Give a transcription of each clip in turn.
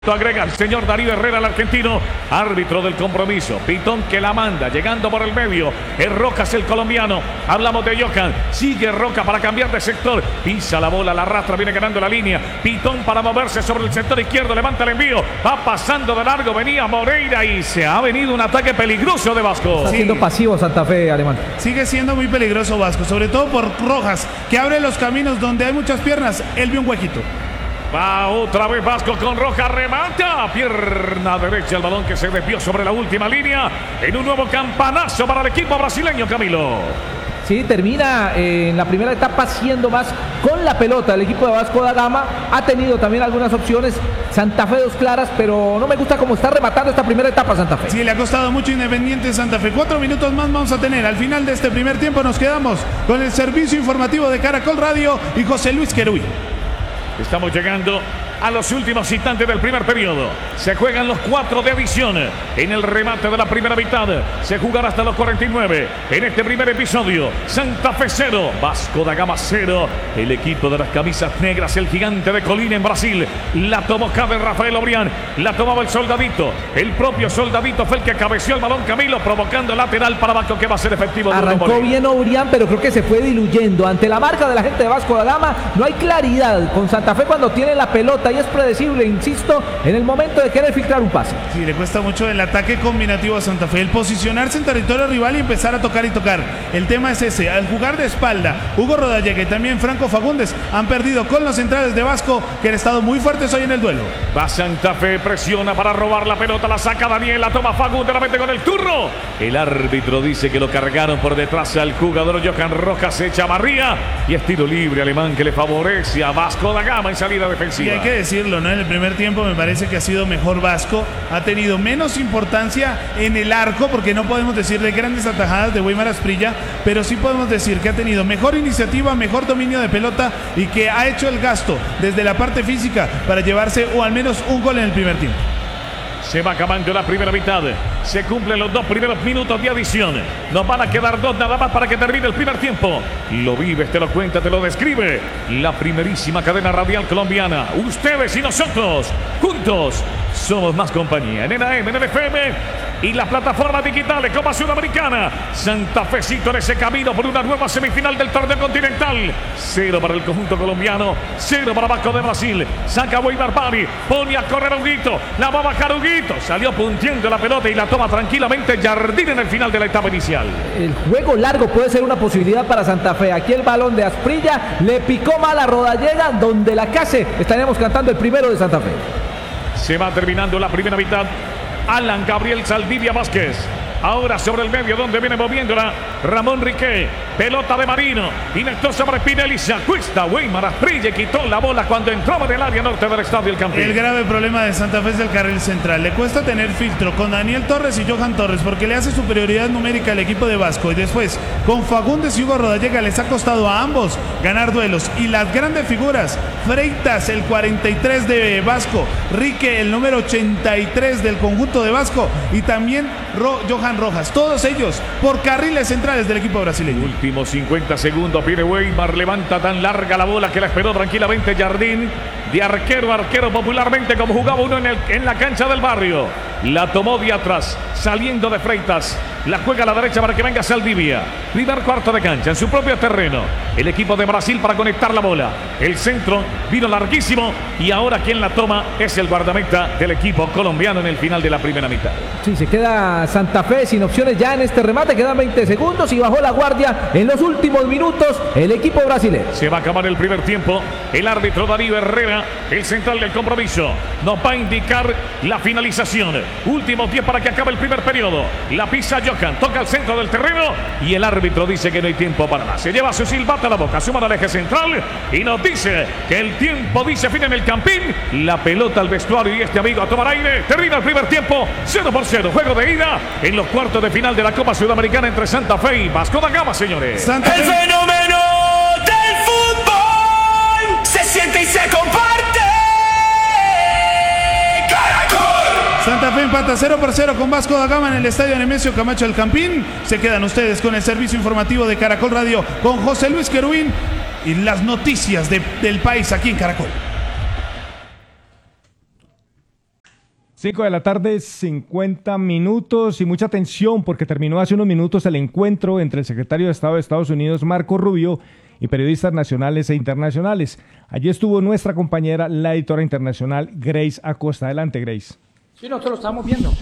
Agrega el señor Darío Herrera, el argentino, árbitro del compromiso. Pitón que la manda, llegando por el medio. Es Rojas el colombiano. Hablamos de Johan. Sigue Roca para cambiar de sector. Pisa la bola, la arrastra, viene ganando la línea. Pitón para moverse sobre el sector izquierdo. Levanta el envío. Va pasando de largo. Venía Moreira y se ha venido un ataque peligroso de Vasco. Está siendo pasivo Santa Fe, Alemán. Sigue siendo muy peligroso Vasco, sobre todo por Rojas, que abre los caminos donde hay muchas piernas. Él vio un huequito. Va otra vez Vasco con Roja, remata, pierna derecha, el balón que se desvió sobre la última línea, en un nuevo campanazo para el equipo brasileño, Camilo. Sí, termina en la primera etapa siendo más con la pelota. El equipo de Vasco da Gama ha tenido también algunas opciones. Santa Fe dos claras, pero no me gusta cómo está rematando esta primera etapa Santa Fe. Sí, le ha costado mucho Independiente Santa Fe. 4 minutos más vamos a tener. Al final de este primer tiempo nos quedamos con el servicio informativo de Caracol Radio y José Luis Queruy. Estamos llegando a los últimos instantes del primer periodo. Se juegan los 4 de adición en el remate de la primera mitad. Se jugará hasta los 49 en este primer episodio. Santa Fe 0, Vasco da Gama 0. El equipo de las camisas negras, el gigante de Colina en Brasil. La tomó Cabe Rafael Obrián. La tomaba el Soldadito. El propio Soldadito fue el que cabeció el balón, Camilo, provocando lateral para Vasco, que va a ser efectivo. Arrancó bien Obrián, pero creo que se fue diluyendo. Ante la marca de la gente de Vasco da Gama, no hay claridad con Santa Fe cuando tiene la pelota. Y es predecible, insisto, en el momento de querer filtrar un pase. Sí, le cuesta mucho el ataque combinativo a Santa Fe, el posicionarse en territorio rival y empezar a tocar y tocar. El tema es ese, al jugar de espalda, Hugo Rodallega y también Franco Fagundes han perdido con los centrales de Vasco, que han estado muy fuertes hoy en el duelo. Va Santa Fe, presiona para robar la pelota, la saca Daniel, la toma Fagundes, la mete con el turno. El árbitro dice que lo cargaron por detrás al jugador Johan Rojas, echa Barría y es tiro libre alemán que le favorece a Vasco da Gama en salida defensiva. Y hay que decirlo, ¿no? En el primer tiempo me parece que ha sido mejor Vasco, ha tenido menos importancia en el arco, porque no podemos decir de grandes atajadas de Weimar Asprilla, pero sí podemos decir que ha tenido mejor iniciativa, mejor dominio de pelota y que ha hecho el gasto desde la parte física para llevarse o al menos un gol en el primer tiempo. Se va acabando la primera mitad. Se cumplen los 2 primeros minutos de adición. Nos van a quedar 2 nada más para que termine el primer tiempo. Lo vives, te lo cuenta, te lo describe la primerísima cadena radial colombiana. Ustedes y nosotros, juntos, somos más compañía. En AM, en el FM y las plataformas digitales Copa Sudamericana. Santa Fecito en ese camino por una nueva semifinal del torneo continental. 0 para el conjunto colombiano, 0 para Vasco de Brasil. Saca Weimar Pari, pone a correr a Huguito, la va a bajar Huguito. Salió punteando la pelota y la toma tranquilamente Jardín en el final de la etapa inicial. El juego largo puede ser una posibilidad para Santa Fe. Aquí el balón de Asprilla le picó mal a Rodallega, donde la case. Estaremos cantando el primero de Santa Fe. Se va terminando la primera mitad. Alan Gabriel Saldivia Vázquez. Ahora sobre el medio donde viene moviéndola Ramón Riquet. Pelota de Marino. Inectó sobre Spinelli. Se acuesta Weimar Asprilla, quitó la bola cuando entraba en el área norte del estadio El Campín. El grave problema de Santa Fe es el carril central. Le cuesta tener filtro con Daniel Torres y Johan Torres porque le hace superioridad numérica al equipo de Vasco. Y después con Fagundes y Hugo Rodallega les ha costado a ambos ganar duelos. Y las grandes figuras, Freitas, el 43 de Vasco, Rique, el número 83 del conjunto de Vasco, y también Johan Rojas, todos ellos por carriles centrales del equipo brasileño. Últimos 50 segundos, pide Weimar, levanta tan larga la bola que la esperó tranquilamente Jardín, de arquero a arquero, popularmente como jugaba uno en la cancha del barrio. La tomó de atrás, saliendo de Freitas, la juega a la derecha para que venga Saldivia. Primer cuarto de cancha en su propio terreno. El equipo de Brasil para conectar la bola. El centro vino larguísimo y ahora quien la toma es el guardameta del equipo colombiano en el final de la primera mitad. Sí, se queda Santa Fe sin opciones ya en este remate. Quedan 20 segundos y bajó la guardia en los últimos minutos el equipo brasileño. Se va a acabar el primer tiempo. El árbitro Darío Herrera, el central del compromiso, nos va a indicar la finalización. Últimos 10 para que acabe el primer periodo. La pisa Johan, toca el centro del terreno y el árbitro dice que no hay tiempo para más. Se lleva su silbata a la boca, suma al eje central y nos dice que el tiempo dice fin en el Campín. La pelota al vestuario y este amigo a tomar aire. Termina el primer tiempo, 0-0. Juego de ida en los cuartos de final de la Copa Sudamericana entre Santa Fe y Vasco da Gama, señores. El fenómeno del fútbol se siente y se comparte. Santa Fe empata 0-0 con Vasco da Gama en el estadio Nemesio Camacho El Campín. Se quedan ustedes con el servicio informativo de Caracol Radio con José Luis Querubín y las noticias del país aquí en Caracol. 5 de la tarde, 50 minutos y mucha atención porque terminó hace unos minutos el encuentro entre el secretario de Estado de Estados Unidos, Marco Rubio, y periodistas nacionales e internacionales. Allí estuvo nuestra compañera, la editora internacional, Grace Acosta. Adelante, Grace. Sí, nosotros lo estamos viendo.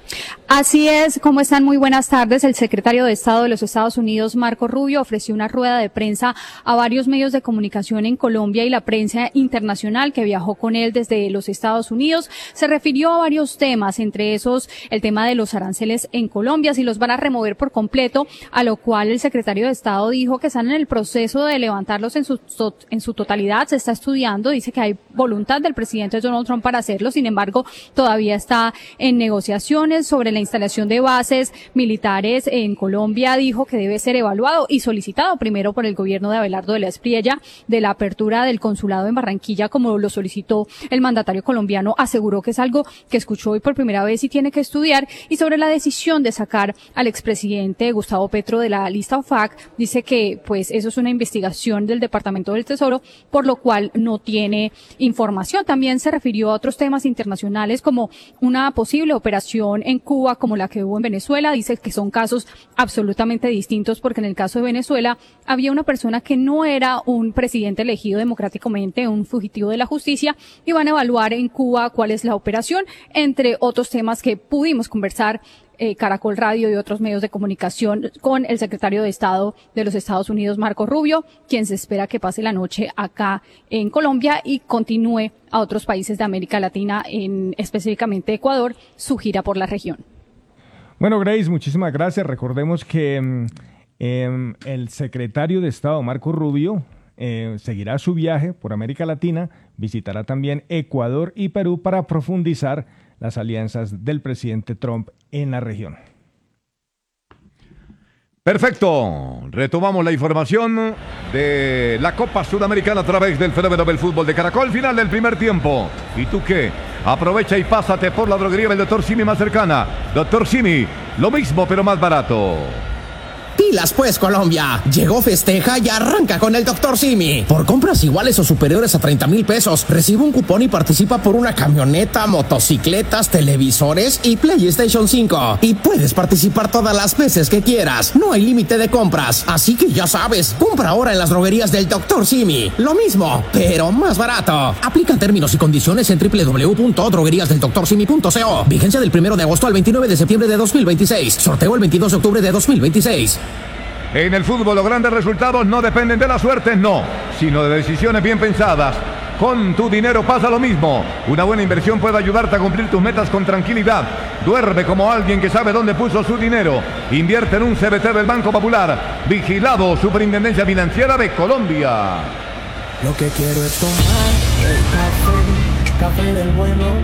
Así es, ¿cómo están? Muy buenas tardes. El secretario de Estado de los Estados Unidos, Marco Rubio, ofreció una rueda de prensa a varios medios de comunicación en Colombia y la prensa internacional que viajó con él desde los Estados Unidos. Se refirió a varios temas, entre esos el tema de los aranceles en Colombia, si los van a remover por completo, a lo cual el secretario de Estado dijo que están en el proceso de levantarlos en su totalidad. Se está estudiando, dice que hay voluntad del presidente Donald Trump para hacerlo, sin embargo, todavía está en negociaciones. Sobre la instalación de bases militares en Colombia, dijo que debe ser evaluado y solicitado primero por el gobierno de Abelardo de la Espriella. De la apertura del consulado en Barranquilla, como lo solicitó el mandatario colombiano, aseguró que es algo que escuchó hoy por primera vez y tiene que estudiar. Y sobre la decisión de sacar al expresidente Gustavo Petro de la lista OFAC, dice que pues eso es una investigación del Departamento del Tesoro, por lo cual no tiene información. También se refirió a otros temas internacionales como una posible operación en Cuba como la que hubo en Venezuela. Dice que son casos absolutamente distintos porque en el caso de Venezuela había una persona que no era un presidente elegido democráticamente, un fugitivo de la justicia, y van a evaluar en Cuba cuál es la operación, entre otros temas que pudimos conversar Caracol Radio y otros medios de comunicación con el secretario de Estado de los Estados Unidos, Marco Rubio, quien se espera que pase la noche acá en Colombia y continúe a otros países de América Latina, específicamente Ecuador, su gira por la región. Bueno, Grace, muchísimas gracias. Recordemos que el secretario de Estado, Marco Rubio, seguirá su viaje por América Latina, visitará también Ecuador y Perú para profundizar las alianzas del presidente Trump en la región. Perfecto, retomamos la información de la Copa Sudamericana a través del fenómeno del fútbol de Caracol, final del primer tiempo. ¿Y tú qué? Aprovecha y pásate por la droguería del Dr. Simi más cercana. Dr. Simi, lo mismo pero más barato. Pilas pues, Colombia. Llegó Festeja y arranca con el Dr. Simi. Por compras iguales o superiores a 30,000 pesos, recibe un cupón y participa por una camioneta, motocicletas, televisores y PlayStation 5. Y puedes participar todas las veces que quieras. No hay límite de compras. Así que ya sabes, compra ahora en las droguerías del Dr. Simi. Lo mismo, pero más barato. Aplican términos y condiciones en www.drogueríasdeldoctorsimi.co. Vigencia del 1 de agosto al 29 de septiembre de 2026. Sorteo el 22 de octubre de 2026. En el fútbol los grandes resultados no dependen de la suerte, no, sino de decisiones bien pensadas. Con tu dinero pasa lo mismo. Una buena inversión puede ayudarte a cumplir tus metas con tranquilidad. Duerme como alguien que sabe dónde puso su dinero. Invierte en un CBT del Banco Popular. Vigilado Superintendencia Financiera de Colombia. Lo que quiero es tomar el café del bueno.